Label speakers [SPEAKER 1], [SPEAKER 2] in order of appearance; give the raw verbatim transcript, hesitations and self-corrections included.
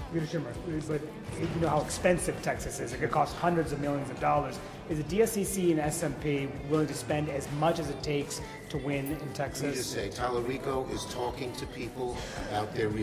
[SPEAKER 1] Leader Schumer, but you know how expensive Texas is. It could cost hundreds of millions of dollars. Is the D S C C and S M P willing to spend as much as it takes to win in Texas?
[SPEAKER 2] Let me just say, Talarico is talking to people about their